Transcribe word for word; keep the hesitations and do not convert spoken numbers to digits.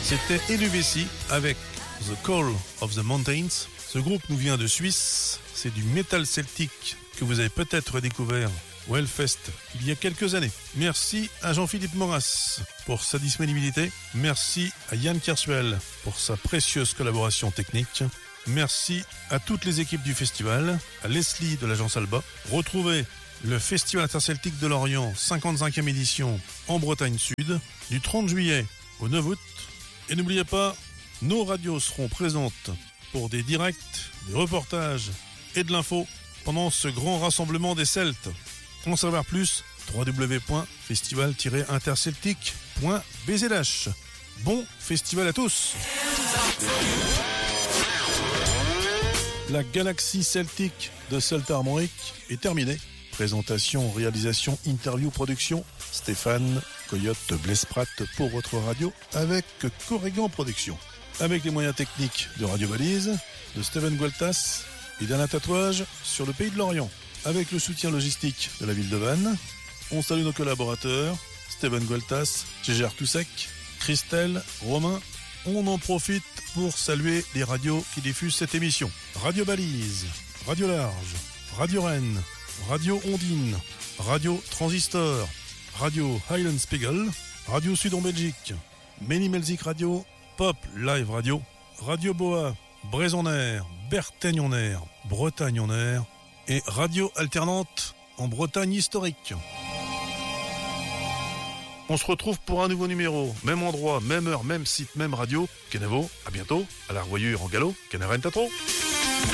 C'était Helvétie avec The Call of the Mountains. Ce groupe nous vient de Suisse. C'est du métal celtique que vous avez peut-être découvert au Hellfest il y a quelques années. Merci à Jean-Philippe Maurras pour sa disponibilité. Merci à Yann Kersuel pour sa précieuse collaboration technique. Merci à toutes les équipes du festival, à Leslie de l'agence Alba. Retrouvez le Festival interceltique de Lorient, cinquante-cinquième édition en Bretagne Sud, du trente juillet au neuf août. Et n'oubliez pas, nos radios seront présentes pour des directs, des reportages et de l'info pendant ce grand rassemblement des Celtes. Pour en savoir plus, w w w point festival tiret interceltique point b z h. Bon festival à tous. La galaxie celtique de Celte Armorique est terminée. Présentation, réalisation, interview, production. Stéphane Coyote Blesprat pour votre radio avec Corrigan Production. Avec les moyens techniques de Radio Balise, de Steven Gualtas et d'Alain Tatouage sur le pays de Lorient. Avec le soutien logistique de la ville de Vannes, on salue nos collaborateurs, Steven Gualtas, Gégère Toussec, Christelle, Romain. On en profite pour saluer les radios qui diffusent cette émission. Radio Balise, Radio Large, Radio Rennes, Radio Ondine, Radio Transistor, Radio Highland Spiegel, Radio Sud en Belgique, Meni Melzik Radio, Pop Live Radio, Radio Boa, Braise en Air, Bertaigne en Air, Bretagne en Air et Radio Alternante en Bretagne historique. On se retrouve pour un nouveau numéro, même endroit, même heure, même site, même radio. Kenavo, à bientôt, à la revoyure en galop, Kenaren Tatro.